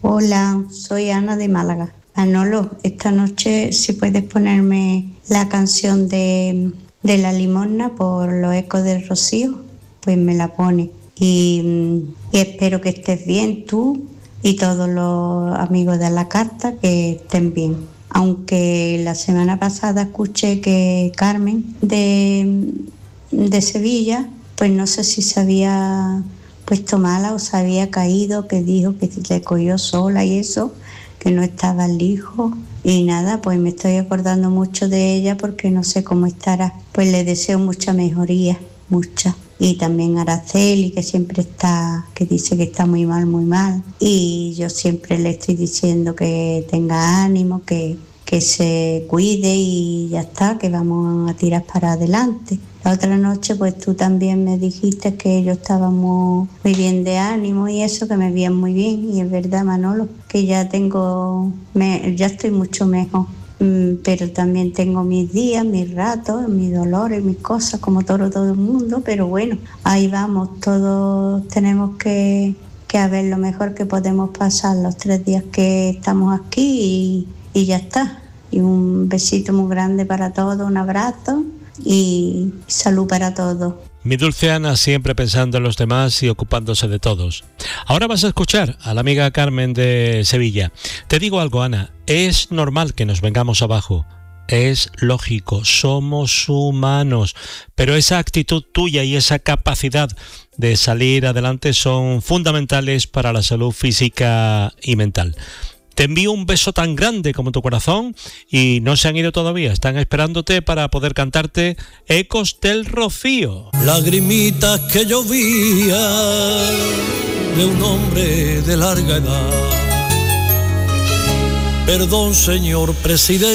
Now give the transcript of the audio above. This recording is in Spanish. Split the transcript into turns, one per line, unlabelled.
Hola, soy Ana de Málaga. Manolo, esta noche si puedes ponerme la canción de La Limosna por los Ecos del Rocío, pues me la pone. Y espero que estés bien tú y todos los amigos de la carta que estén bien. Aunque la semana pasada escuché que Carmen de Sevilla, pues no sé si se había puesto mala o se había caído, que dijo que se cogió sola y eso, que no estaba el hijo. Y nada, pues me estoy acordando mucho de ella porque no sé cómo estará. Pues le deseo mucha mejoría, mucha. Y también a Araceli, que siempre está, que dice que está muy mal, muy mal. Y yo siempre le estoy diciendo que tenga ánimo, que se cuide y ya está, que vamos a tirar para adelante. La otra noche pues tú también me dijiste que yo estábamos muy bien de ánimo y eso, que me veían muy bien, y es verdad, Manolo, que ya ya estoy mucho mejor. Pero también tengo mis días, mis ratos, mis dolores, mis cosas, como todo el mundo, pero bueno, ahí vamos, todos tenemos que a ver lo mejor que podemos pasar los 3 días que estamos aquí y ya está. Y un besito muy grande para todos, un abrazo y salud para todos.
Mi dulce Ana, siempre pensando en los demás y ocupándose de todos. Ahora vas a escuchar a la amiga Carmen de Sevilla. Te digo algo, Ana, es normal que nos vengamos abajo. Es lógico, somos humanos, pero esa actitud tuya y esa capacidad de salir adelante son fundamentales para la salud física y mental. Te envío un beso tan grande como tu corazón y no se han ido todavía, están esperándote para poder cantarte Ecos del Rocío.
Lagrimitas que llovía de un hombre de larga edad. Perdón, señor presidente.